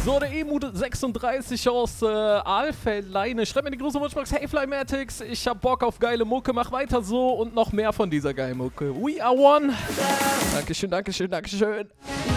So, der Emu36 aus Aalfeldleine. Schreib mir die große Wunschbox. Hey Flymatics, ich hab Bock auf geile Mucke. Mach weiter so und noch mehr von dieser geilen Mucke. We are one. Dankeschön, Dankeschön, Dankeschön.